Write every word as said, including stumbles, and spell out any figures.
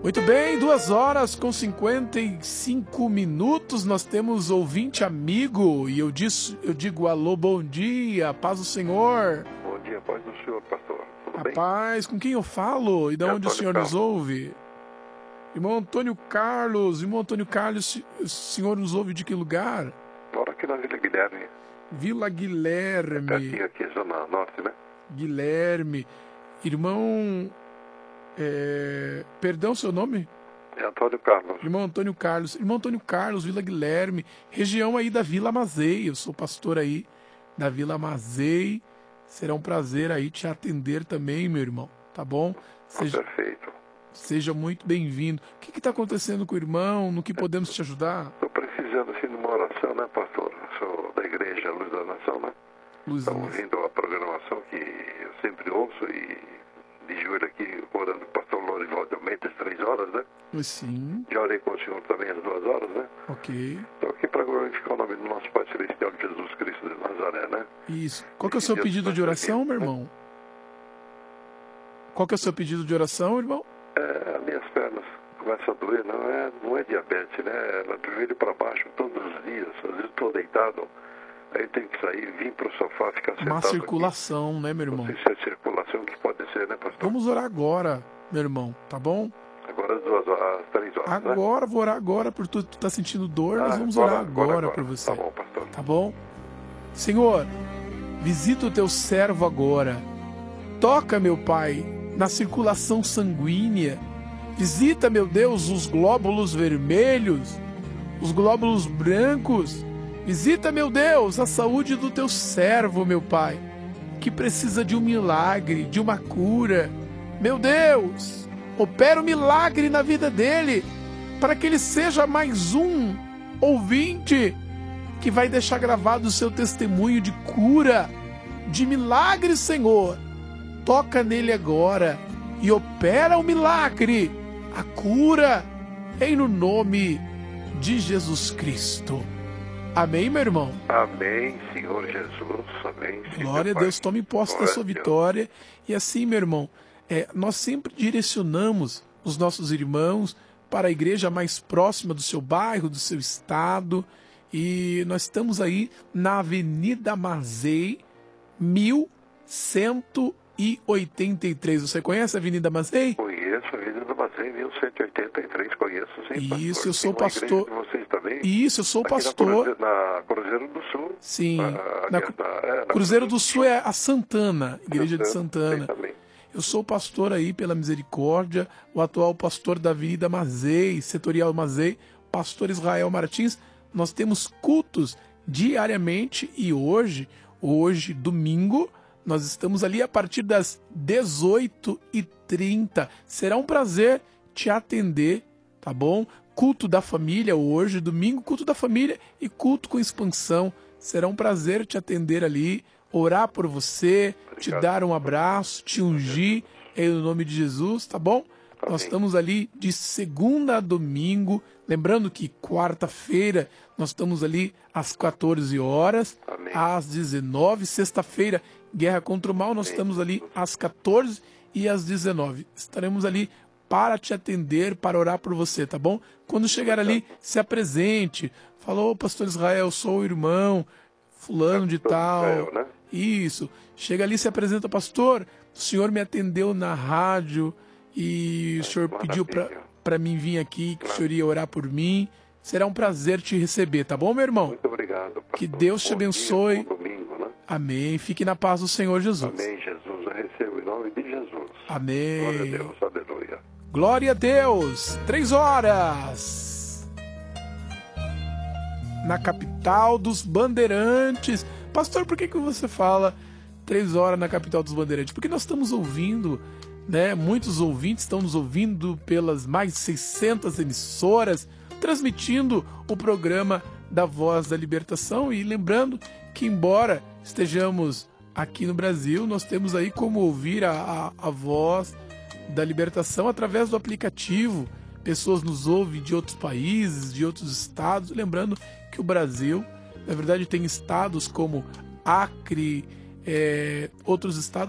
Muito bem, duas horas com cinquenta e cinco minutos, nós temos ouvinte amigo e eu, disse, eu digo alô, bom dia, paz do Senhor. Bom dia, paz do Senhor, pastor. Tudo A bem? paz, com quem eu falo e de É onde o Antônio senhor Carlos. nos ouve? Irmão Antônio Carlos, irmão Antônio Carlos, o senhor nos ouve de que lugar? Moro aqui na Vila Guilherme, Vila Guilherme, pertinho aqui, Zona Norte, né? Guilherme, irmão, é, perdão seu nome? É Antônio Carlos. Irmão Antônio Carlos, irmão Antônio Carlos, Vila Guilherme, região aí da Vila Mazei, eu sou pastor aí da Vila Mazei, será um prazer aí te atender também, meu irmão, tá bom? Seja, Perfeito. seja muito bem-vindo. O que está acontecendo com o irmão, no que podemos te ajudar? Estou precisando, assim, de uma oração, né, pastor? Eu sou da Igreja Luz da Nação, né? Luz Estou ouvindo a programação que eu sempre ouço e de joelho aqui, orando com o pastor Lorival de Almeida, às três horas, né? Sim, Já orei com o senhor também às duas horas, né? ok. Estou aqui para glorificar o nome do nosso Pai Celestial, Jesus Cristo de Nazaré, né? Isso. Qual que é o seu pedido de oração, meu irmão? Qual que é o seu pedido de oração, irmão? É, as minhas pernas começam a doer, não é, não é diabetes, né? Ela do joelho para baixo todos os dias, às vezes estou deitado, aí tenho que sair, vir para o sofá, ficar sentado Má aqui. circulação, né, meu irmão? Não sei se é circulação que pode ser, né, pastor? Vamos orar agora, meu irmão, tá bom? Agora às duas horas, às três horas, né? Agora, vou orar agora por tu, tu tá sentindo dor, nós Ah, vamos agora, orar agora, agora, por você. Tá bom, pastor. Tá bom? Senhor, visita o teu servo agora. Toca, meu Pai, na circulação sanguínea. Visita, meu Deus, os glóbulos vermelhos, os glóbulos brancos. Visita, meu Deus, a saúde do teu servo, meu Pai, que precisa de um milagre, de uma cura. Meu Deus, opera um milagre na vida dele, para que ele seja mais um ouvinte que vai deixar gravado o seu testemunho de cura, de milagre, Senhor. Toca nele agora e opera o milagre, a cura, em no nome de Jesus Cristo. Amém, meu irmão? Amém, Senhor Jesus, amém. Sim, Glória a meu Pai. Deus, tome posse da Glória sua a Deus. vitória. E assim, meu irmão, é, nós sempre direcionamos os nossos irmãos para a igreja mais próxima do seu bairro, do seu estado. E nós estamos aí na Avenida Mazei, mil cento e oitenta e três. Você conhece a Avenida Mazei? Conheço a Avenida do Mazei, mil cento e oitenta e três, conheço sim, pastor. Isso, eu sou Tem uma pastor. igreja de vocês também? Isso, eu sou Aqui pastor. Na Cruzeiro, na Cruzeiro do Sul. Sim. Ah, Na aliás, na- é, na Cruzeiro do Sul é a Santana, Igreja de Santana. Sim, também. Eu sou pastor aí pela misericórdia, o atual pastor da Avenida Mazei, setorial Mazei, pastor Israel Martins. Nós temos cultos diariamente e hoje, hoje, domingo, nós estamos ali a partir das dezoito e trinta. Será um prazer te atender, tá bom? Culto da família hoje, domingo, culto da família e culto com expansão. Será um prazer te atender ali, orar por você, te Obrigado. dar um abraço, te ungir em nome de Jesus, tá bom? Nós Amém. estamos ali de segunda a domingo. Lembrando que quarta-feira nós estamos ali às quatorze horas, Amém. às dezenove. Sexta-feira, Guerra contra o Mal, nós Amém. estamos ali às quatorze e às dezenove. Estaremos ali para te atender, para orar por você, tá bom? Quando chegar ali, se apresente. Falou, pastor Israel, sou o irmão fulano de Pastor tal. Israel, né? Isso. Chega ali, se apresenta, pastor. O senhor me atendeu na rádio e o senhor pediu para Maravilha. para mim vir aqui, que o senhor ia orar por mim. Será um prazer te receber, tá bom, meu irmão? Muito obrigado, pastor. Que Deus te Bom dia, abençoe. bom domingo, né? Amém. Fique na paz do Senhor Jesus. Amém, Jesus. Eu recebo em nome de Jesus. Amém. Glória a Deus, aleluia. Glória a Deus. Três horas. Na capital dos Bandeirantes. Pastor, por que, que você fala três horas na capital dos Bandeirantes? Porque nós estamos ouvindo, né? Muitos ouvintes estão nos ouvindo pelas mais de seiscentas emissoras, transmitindo o programa da Voz da Libertação. E lembrando que, embora estejamos aqui no Brasil, nós temos aí como ouvir a, a, a Voz da Libertação através do aplicativo. Pessoas nos ouvem de outros países, de outros estados. Lembrando que o Brasil, na verdade, tem estados como Acre, é, outros estados